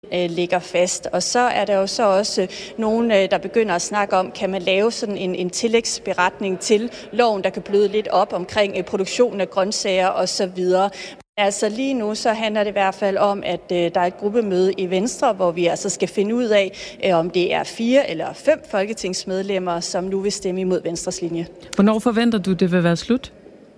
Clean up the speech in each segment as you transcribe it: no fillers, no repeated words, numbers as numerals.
ligger fast. Og så er der jo så også nogen, der begynder at snakke om, kan man lave sådan en tillægsberetning til loven, der kan bløde lidt op omkring produktionen af grøntsager osv. Altså lige nu så handler det i hvert fald om, at der er et gruppemøde i Venstre, hvor vi altså skal finde ud af, om det er 4 eller 5 folketingsmedlemmer, som nu vil stemme imod Venstres linje. Hvornår forventer du, det vil være slut?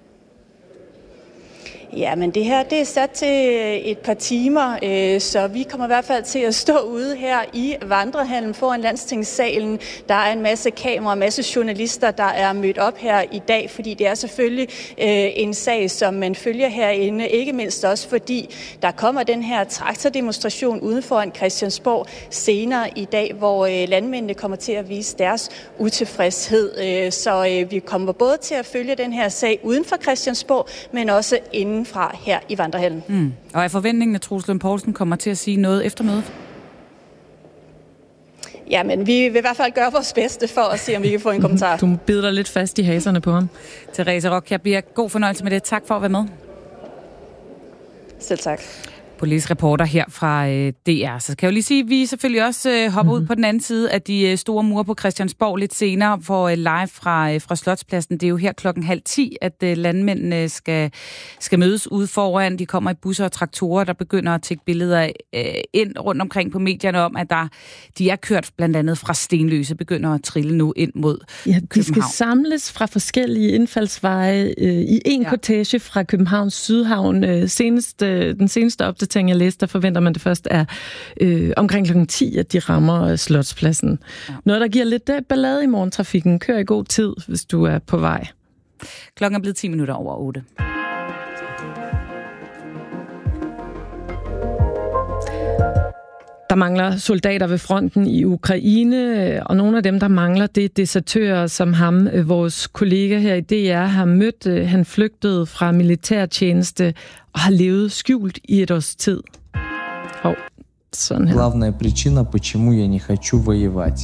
Ja, men det her det er sat til et par timer, så vi kommer i hvert fald til at stå ude her i vandrehallen foran Landstingssalen. Der er en masse kameraer, en masse journalister, der er mødt op her i dag, fordi det er selvfølgelig en sag, som man følger herinde. Ikke mindst også fordi der kommer den her traktordemonstration uden foran Christiansborg senere i dag, hvor landmændene kommer til at vise deres utilfredshed. Så vi kommer både til at følge den her sag uden for Christiansborg, men også inden fra her i vandrehallen. Og er forventningen, at Troels Lund Poulsen kommer til at sige noget efter mødet? Ja, men vi vil i hvert fald gøre vores bedste for at se, om vi kan få en kommentar. Du bider dig lidt fast i haserne på ham. Therese Rockjær, god fornøjelse med det. Tak for at være med. Selv tak. Politisk reporter her fra DR. Så kan jeg jo lige sige, at vi selvfølgelig også hopper ud på den anden side af de store mure på Christiansborg lidt senere, for live fra Slotspladsen. Det er jo her 9:30, at landmændene skal mødes ude foran. De kommer i busser og traktorer, der begynder at tække billeder ind rundt omkring på medierne om, at de er kørt blandt andet fra Stenløse, begynder at trille nu ind mod København. De skal samles fra forskellige indfaldsveje i en kortege fra Københavns Sydhavn. Den seneste opdatering, jeg læste, der forventer man det først er omkring 10:00, at de rammer Slotspladsen. Ja. Noget, der giver lidt ballade i morgentrafikken. Kør i god tid, hvis du er på vej. Klokken er blevet 7:10. Der mangler soldater ved fronten i Ukraine, og nogle af dem, der mangler, det er desertører, som ham, vores kollega her i DR, har mødt. Han flygtede fra militærtjeneste og har levet skjult i et års tid. Sådan her. Главная причина, почему я не хочу воевать.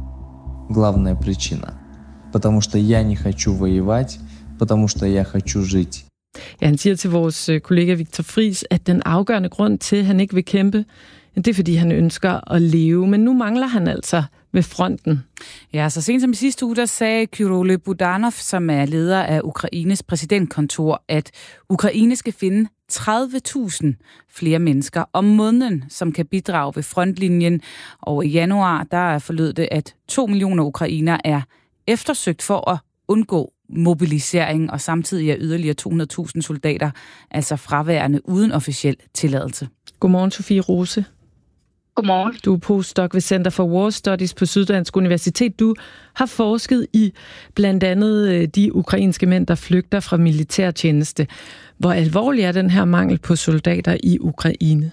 Главная причина. Потому что я не хочу воевать, потому что я хочу жить. Ja, han siger til vores kollega Victor Friis, at den afgørende grund til, at han ikke vil kæmpe, det er, fordi han ønsker at leve. Men nu mangler han altså ved fronten. Ja, så sent som i sidste uge, der sagde Kyrylo Budanov, som er leder af Ukraines præsidentkontor, at Ukraine skal finde 30.000 flere mennesker om måneden, som kan bidrage ved frontlinjen. Og i januar, der forlød det, at 2 millioner ukrainer er eftersøgt for at undgå mobilisering, og samtidig er yderligere 200.000 soldater altså fraværende uden officiel tilladelse. Godmorgen, Sofie Rose. Godmorgen. Du er postdoc ved Center for War Studies på Syddansk Universitet. Du har forsket i blandt andet de ukrainske mænd, der flygter fra militærtjeneste. Hvor alvorlig er den her mangel på soldater i Ukraine?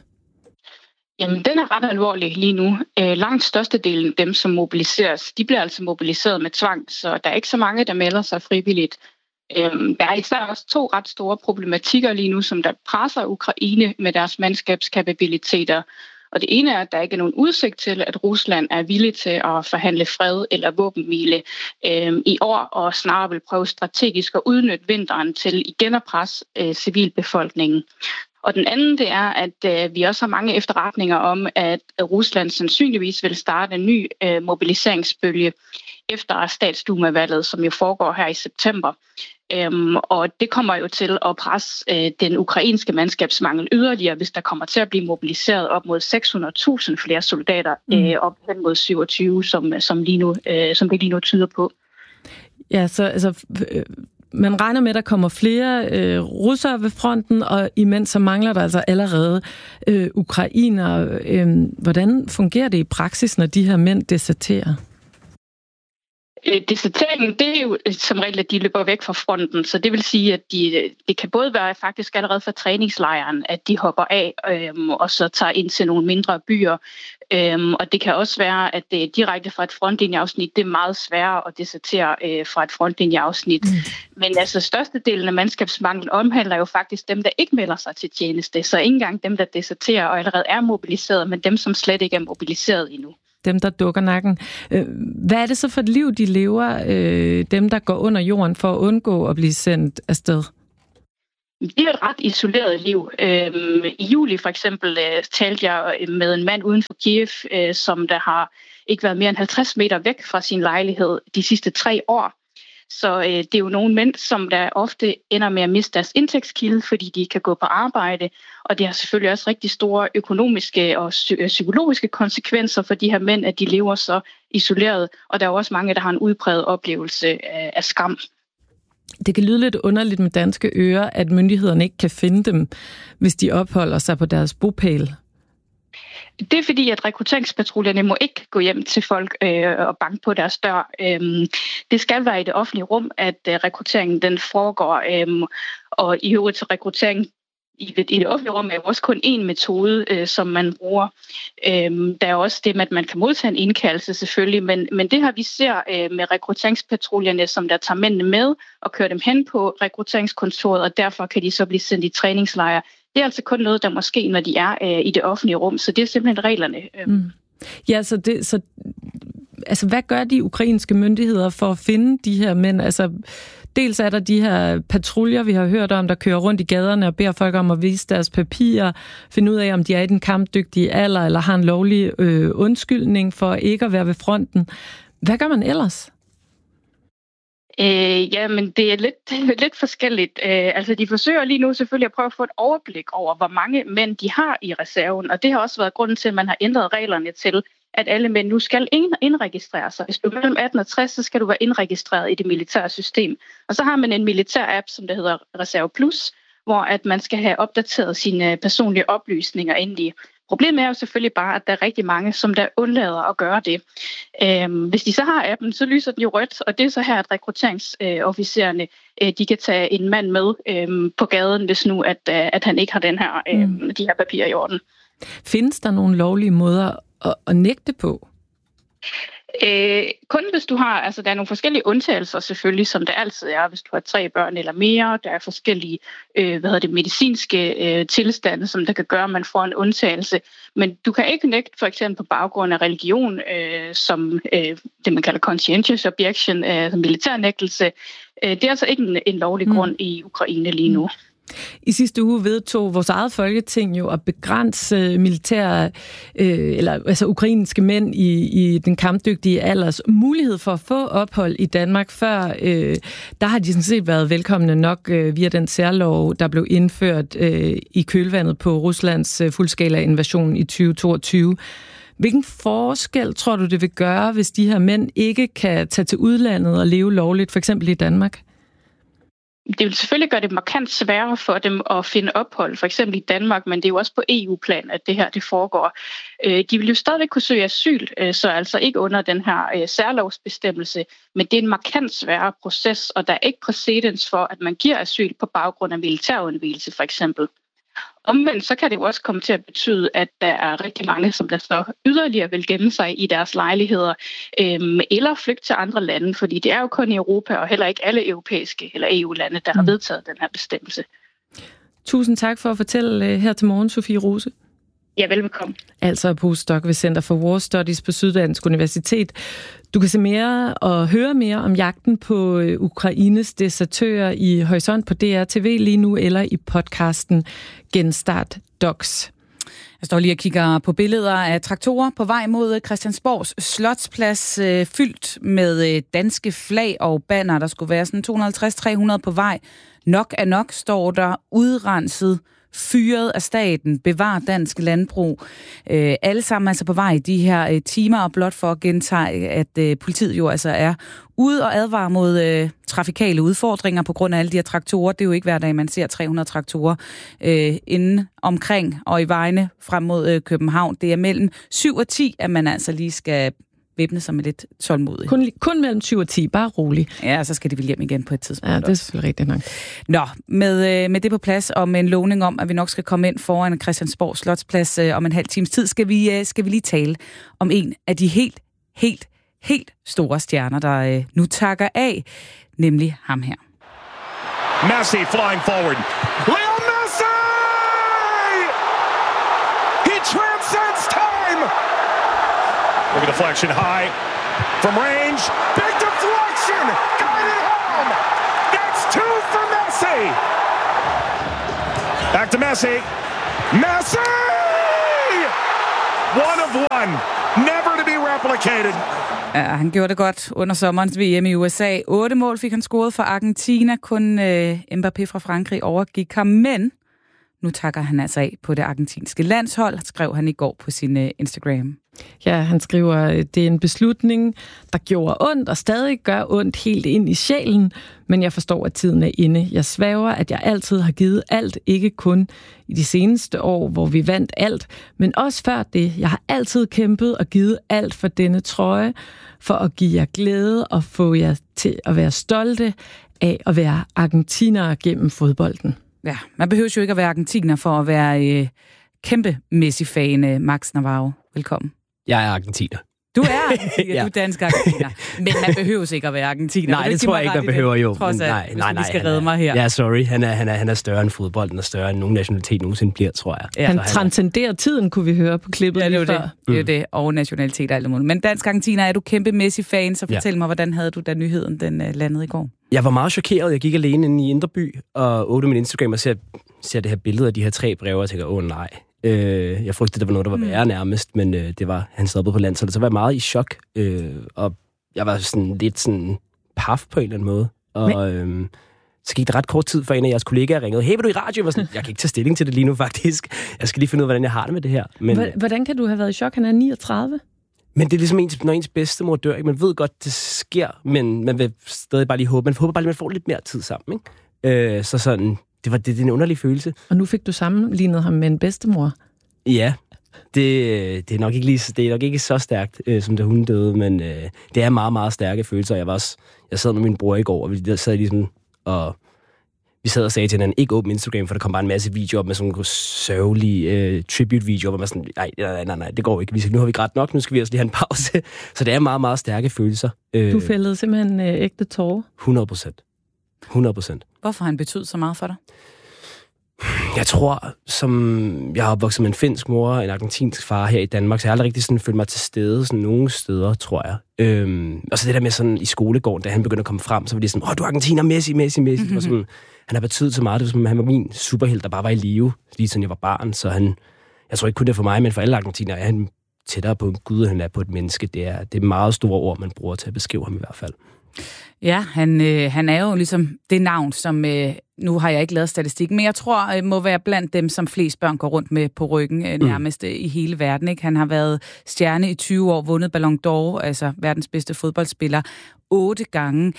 Jamen, den er ret alvorlig lige nu. Langt størstedelen af dem, som mobiliseres, de bliver altså mobiliseret med tvang, så der er ikke så mange, der melder sig frivilligt. Der er især også 2 ret store problematikker lige nu, som der presser Ukraine med deres mandskabskapabiliteter. Og det ene er, at der ikke er nogen udsigt til, at Rusland er villig til at forhandle fred eller våbenhvile i år, og snarere vil prøve strategisk at udnytte vinteren til igen at presse civilbefolkningen. Og den anden, det er, at vi også har mange efterretninger om, at Rusland sandsynligvis vil starte en ny mobiliseringsbølge efter statsdumavalget, som jo foregår her i september. Og det kommer jo til at presse den ukrainske mandskabsmangel yderligere, hvis der kommer til at blive mobiliseret op mod 600.000 flere soldater op hen mod 27, som det lige nu tyder på. Ja, så altså, man regner med, at der kommer flere russere ved fronten, og imens så mangler der altså allerede ukrainere. Hvordan fungerer det i praksis, når de her mænd deserterer? Deserteringen, det er jo som regel, at de løber væk fra fronten, så det vil sige, at det kan både være faktisk allerede fra træningslejren, at de hopper af og så tager ind til nogle mindre byer, og det kan også være, at det er direkte fra et frontlinjeafsnit. Det er meget sværere at desertere fra et frontlinjeafsnit. Men altså størstedelen af mandskabsmanglen omhandler jo faktisk dem, der ikke melder sig til tjeneste, så ikke engang dem, der deserterer og allerede er mobiliseret, men dem, som slet ikke er mobiliseret endnu. Dem, der dukker nakken. Hvad er det så for et liv, de lever, dem, der går under jorden for at undgå at blive sendt afsted? Det er et ret isoleret liv. I juli for eksempel talte jeg med en mand uden for Kiev, som der har ikke været mere end 50 meter væk fra sin lejlighed de sidste 3 år. Så det er jo nogle mænd, som der ofte ender med at miste deres indtægtskilde, fordi de ikke kan gå på arbejde. Og det har selvfølgelig også rigtig store økonomiske og psykologiske konsekvenser for de her mænd, at de lever så isoleret. Og der er også mange, der har en udpræget oplevelse af skam. Det kan lyde lidt underligt med danske ører, at myndighederne ikke kan finde dem, hvis de opholder sig på deres bopæl. Det er fordi, at rekrutteringspatruljerne må ikke gå hjem til folk og banke på deres dør. Det skal være i det offentlige rum, at rekrutteringen den foregår. Og i øvrigt til rekruttering i det offentlige rum er jo også kun én metode, som man bruger. Der er også det med, at man kan modtage en indkaldelse selvfølgelig, men det her vi ser med rekrutteringspatruljerne, som der tager mændene med og kører dem hen på rekrutteringskontoret, og derfor kan de så blive sendt i træningslejre. Det er altså kun noget, der måske, når de er i det offentlige rum, så det er simpelthen reglerne. Ja, så hvad gør de ukrainske myndigheder for at finde de her mænd? Altså, dels er der de her patruljer, vi har hørt om, der kører rundt i gaderne og beder folk om at vise deres papirer, finde ud af, om de er i den kampdygtige alder, eller har en lovlig undskyldning for ikke at være ved fronten. Hvad gør man ellers? Men det er lidt forskelligt. Altså, de forsøger lige nu selvfølgelig at prøve at få et overblik over, hvor mange mænd de har i reserven, og det har også været grunden til, at man har ændret reglerne til, at alle mænd nu skal indregistrere sig. Hvis du er mellem 18 og 60, så skal du være indregistreret i det militære system. Og så har man en militær app, som der hedder Reserve Plus, hvor at man skal have opdateret sine personlige oplysninger indeni. Problemet er jo selvfølgelig bare, at der er rigtig mange, som der undlader at gøre det. Hvis de så har appen, så lyser den jo rødt, og det er så her, at rekrutteringsofficererne de kan tage en mand med på gaden, hvis nu at han ikke har de her papirer i orden. Findes der nogle lovlige måder at nægte på? Kun hvis du har, altså der er nogle forskellige undtagelser selvfølgelig, som der altid er, hvis du har 3 børn eller mere. Der er forskellige, medicinske tilstande, som der kan gøre, at man får en undtagelse. Men du kan ikke nægte for eksempel på baggrund af religion, som det man kalder conscientious objection, militærnægtelse. Det er altså ikke en lovlig grund i Ukraine lige nu. I sidste uge vedtog vores eget folketing jo at begrænse ukrainske mænd i den kampdygtige alders mulighed for at få ophold i Danmark. Før der har de sådan set været velkomne nok via den særlov, der blev indført i kølvandet på Ruslands fuldskala invasion i 2022. Hvilken forskel tror du, det vil gøre, hvis de her mænd ikke kan tage til udlandet og leve lovligt, for eksempel i Danmark? Det vil selvfølgelig gøre det markant sværere for dem at finde ophold, for eksempel i Danmark, men det er jo også på EU-plan, at det her det foregår. De vil jo stadigvæk kunne søge asyl, så altså ikke under den her særlovsbestemmelse, men det er en markant sværere proces, og der er ikke præcedens for, at man giver asyl på baggrund af militærundvigelse, for eksempel. Omvendt så kan det jo også komme til at betyde, at der er rigtig mange, som der så yderligere vil gemme sig i deres lejligheder eller flygte til andre lande, fordi det er jo kun i Europa og heller ikke alle europæiske eller EU-lande, der har vedtaget den her bestemmelse. Tusind tak for at fortælle her til morgen, Sofie Rose. Ja, velbekomme. Altså postdoc ved Center for War Studies på Syddansk Universitet. Du kan se mere og høre mere om jagten på Ukraines desertører i Horisont på DR-TV lige nu, eller i podcasten Genstart Docs. Jeg står lige og kigger på billeder af traktorer på vej mod Christiansborgs Slotsplads, fyldt med danske flag og banner. Der skulle være sådan 250-300 på vej. Nok er nok, står der, udrenset, fyret af staten, bevar dansk landbrug. Alle sammen altså på vej de her timer, og blot for at gentage, at politiet jo altså er ude og advarer mod trafikale udfordringer på grund af alle de her traktorer. Det er jo ikke hver dag, man ser 300 traktorer inden omkring og i vejene frem mod København. Det er mellem 7 og 10, at man altså lige skal væbne sig med lidt tålmodig. Kun mellem 7 og 10, bare rolig. Ja, så skal de vel hjem igen på et tidspunkt. Ja, det er selvfølgelig rigtigt nok. Nå, med det på plads, og med en lovning om, at vi nok skal komme ind foran Christiansborg Slotsplads om en halv times tid, skal vi lige tale om en af de helt store stjerner, der nu takker af, nemlig ham her. Messi flying forward. Leo Messi! He transcends time! Look at the deflection high from range. Big deflection! Got it home! That's 2 for Messi! Back to Messi. Messi! One of one. Never to be replicated. Ja, han gjorde det godt under sommerens VM i USA. 8 mål fik han scoret for Argentina. Kun Mbappé fra Frankrig overgik ham, men nu takker han altså af på det argentinske landshold, skrev han i går på sin Instagram. Ja, han skriver, det er en beslutning, der gjorde ondt og stadig gør ondt helt ind i sjælen, men jeg forstår, at tiden er inde. Jeg sværger, at jeg altid har givet alt, ikke kun i de seneste år, hvor vi vandt alt, men også før det. Jeg har altid kæmpet og givet alt for denne trøje, for at give jer glæde og få jer til at være stolte af at være argentinere gennem fodbolden. Ja, man behøver jo ikke at være argentiner for at være kæmpe Messi-fan, Max Navarro. Velkommen. Jeg er argentiner. Du er argentiner, ja. Du er dansk argentiner. Men man behøver ikke at være argentiner. Nej, det tror jeg ikke, man behøver jo. Nej, vi skal redde mig her. Ja, sorry. Han er større end fodbolden og større end nogen nationalitet nogensinde bliver, tror jeg. Ja. Han transcenderer tiden, kunne vi høre på klippet lige før. Det er jo det, og nationalitet og alt muligt. Men dansk argentiner, er du kæmpe Messi-fan, så fortæl mig, hvordan havde du da nyheden, den landede i går? Jeg var meget chokeret. Jeg gik alene ind i Indre By og åbnede min Instagram og ser det her billede af de her 3 breve, og tænker, nej. Jeg frygtede, det var noget, der var værre nærmest, men det var, han stoppede på landsholdet. Så var jeg meget i chok, og jeg var sådan lidt sådan paf på en eller anden måde. Og så gik det ret kort tid, for en af jeres kollegaer ringede, hey, vil du i radio? Jeg kan ikke tage stilling til det lige nu, faktisk. Jeg skal lige finde ud af, hvordan jeg har det med det her. Men, hvordan kan du have været i chok? Han er 39. Men det er ligesom når ens bedstemor dør, ikke? Man ved godt, det sker, men man vil stadig bare lige håbe. Man håber bare lige, man får lidt mere tid sammen, ikke? Så sådan... Det er en underlig følelse. Og nu fik du sammenlignet ham med en bedstemor. Ja, det er nok ikke så stærkt, som da hun døde, men det er meget, meget stærke følelser. Jeg sad med min bror i går, og vi sad og sagde til hinanden, ikke åbne Instagram, for der kom bare en masse videoer op med sådan nogle sørgelige tribute-videoer, hvor man sådan, nej, det går ikke. Nu har vi grædt nok, nu skal vi også lige have en pause. Så det er meget, meget stærke følelser. Du fældede simpelthen ægte tårer? 100%. Hvorfor har han betydet så meget for dig? Jeg tror, som jeg har opvokset med en finsk mor og en argentinsk far her i Danmark, så jeg har aldrig rigtig sådan følt mig til stede sådan nogle steder, tror jeg. Og så det der med sådan i skolegården, da han begyndte at komme frem, så var det sådan, du er argentiner, Messi. Mm-hmm. Og sådan, han har betydet så meget, det var som, han var min superhelt, der bare var i live, lige siden jeg var barn. Så jeg tror ikke kun det for mig, men for alle argentiner er han tættere på en gud, han er på et menneske. Det er meget store ord, man bruger til at beskrive ham i hvert fald. Ja, han er jo ligesom det navn, som nu har jeg ikke lavet statistik, men jeg tror må være blandt dem, som flest børn går rundt med på ryggen nærmest i hele verden. Ikke? Han har været stjerne i 20 år, vundet Ballon d'Or, altså verdens bedste fodboldspiller, 8 gange.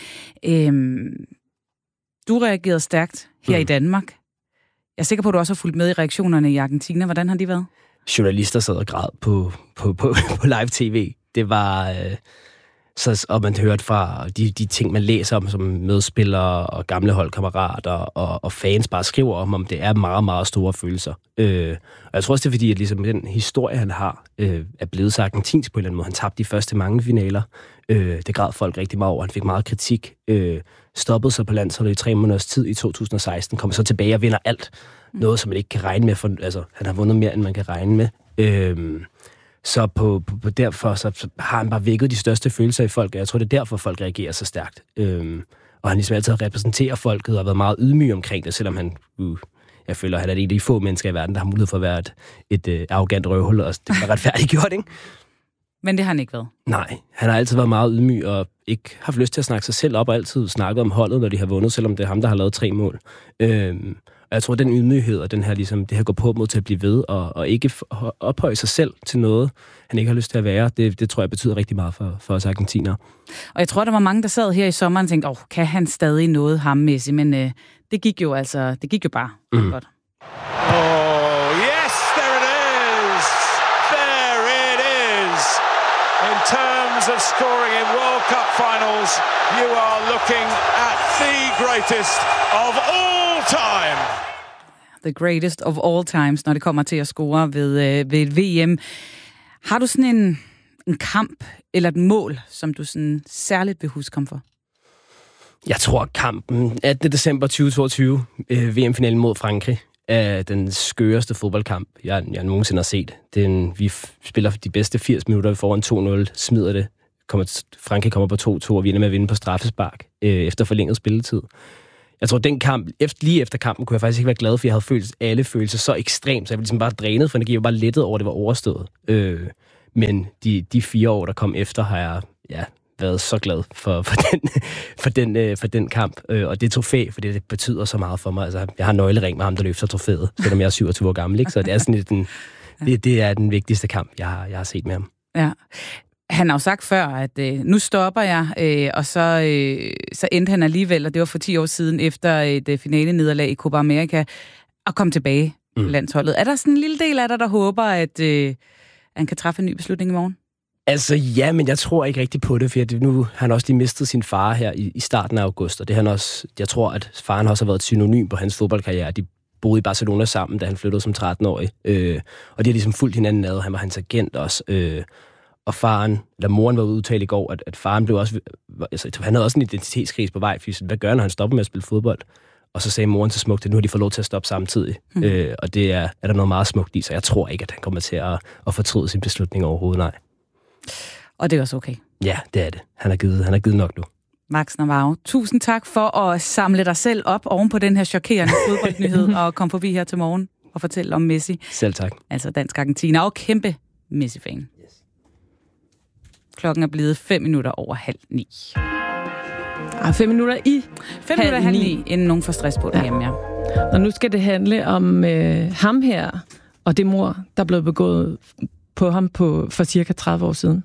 Du reagerede stærkt her i Danmark. Jeg er sikker på, at du også har fulgt med i reaktionerne i Argentina. Hvordan har de været? Journalister sad og græd på live tv. Det var... og man hørte fra de ting, man læser om, som medspillere og gamle holdkammerater og fans bare skriver om det er meget, meget store følelser. Og jeg tror også, det er fordi, at ligesom den historie, han har, er blevet så argentinsk på en eller anden måde. Han tabte de første mange finaler. Det græd folk rigtig meget over. Han fik meget kritik. Stoppede sig på landsholdet i 3 måneders tid i 2016. Kommer så tilbage og vinder alt. Noget, som man ikke kan regne med. Han har vundet mere, end man kan regne med. Så derfor så har han bare vækket de største følelser i folk, og jeg tror, det er derfor, folk reagerer så stærkt. Og han ligesom altid repræsenterer folket og har været meget ydmyg omkring det, selvom han, jeg føler, at han er en af de få mennesker i verden, der har mulighed for at være et arrogant røvhul, og det er retfærdiggjort, ikke? Men det har han ikke været? Nej, han har altid været meget ydmyg og ikke haft lyst til at snakke sig selv op, og altid snakket om holdet, når de har vundet, selvom det er ham, der har lavet 3 mål. Og jeg tror, den ydmyghed og den her, ligesom, det her går på mod til at blive ved, og ikke ophøje sig selv til noget, han ikke har lyst til at være, det tror jeg betyder rigtig meget for os argentinere. Og jeg tror, der var mange, der sad her i sommeren og tænkte, kan han stadig noget, ham Messi? Men det gik jo bare godt. Oh, yes, there it is! There it is! In terms of scoring in World Cup finals, you are looking at the greatest of all time. The greatest of all times, når det kommer til at score ved et VM. Har du sådan en kamp eller et mål, som du sådan særligt vil huske ham for? Jeg tror, kampen 18. december 2022, VM-finalen mod Frankrig, er den skøreste fodboldkamp, jeg nogensinde har set. Vi spiller de bedste 80 minutter, vi får en 2-0, smider det. Frankrig kommer på 2-2, og vi ender med at vinde på straffespark efter forlænget spilletid. Jeg tror, den kamp, lige efter kampen, kunne jeg faktisk ikke være glad, for jeg havde følt alle følelser så ekstremt, så jeg var ligesom bare drænet for energi. Jeg var bare lettet over, at det var overstået. Men de 4 år, der kom efter, har jeg været så glad for den kamp. Og det trofæ, for det betyder så meget for mig. Altså, jeg har nøglering med ham, der løfter trofæet, selvom jeg er 27 år gammel. Ikke? Så det er sådan det er den vigtigste kamp, jeg har set med ham. Ja. Han har jo sagt før, at nu stopper jeg, og så endte han alligevel, og det var for 10 år siden, efter et finale-nederlag i Copa America, at komme tilbage på landsholdet. Er der sådan en lille del af dig, der håber, at han kan træffe en ny beslutning i morgen? Altså ja, men jeg tror ikke rigtig på det, for nu har han også lige mistet sin far her i starten af august, og det han også, jeg tror, at faren også har været et synonym på hans fodboldkarriere. De boede i Barcelona sammen, da han flyttede som 13-årig, og de har ligesom fulgt hinanden ad. Han var hans agent også, og moren var udtalt i går, at faren blev også, altså han havde også en identitetskrise på vej, for hvad gør når han stopper med at spille fodbold? Og så sagde moren så smukt, at nu har de fået lov til at stoppe samtidig. Og det er der noget meget smukt i, så jeg tror ikke, at han kommer til at fortryde sin beslutning overhovedet, nej. Og det er også okay. Ja, det er det. Han har givet nok nu. Max Navarro, tusind tak for at samle dig selv op oven på den her chokerende fodboldnyhed og komme forbi her til morgen og fortælle om Messi. Selv tak. Altså dansk Argentina og kæmpe Messi-fan. Yes. Klokken er blevet 5 minutter over 8:30. 5 minutter i 5:30, inden nogen får stress på derhjemme, ja. Og nu skal det handle om ham her, og det mord, der blev begået på ham for cirka 30 år siden.